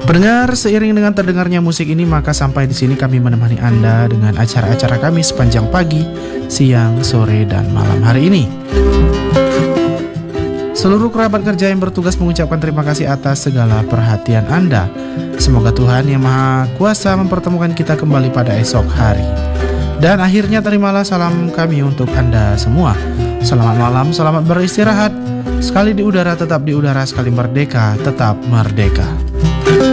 Pendengar, seiring dengan terdengarnya musik ini, maka sampai di sini kami menemani Anda dengan acara-acara kami sepanjang pagi, siang, sore, dan malam hari ini. Seluruh kerabat kerja yang bertugas mengucapkan terima kasih atas segala perhatian Anda. Semoga Tuhan Yang Maha Kuasa mempertemukan kita kembali pada esok hari. Dan akhirnya terimalah salam kami untuk Anda semua. Selamat malam, selamat beristirahat. Sekali di udara tetap di udara, sekali merdeka tetap merdeka.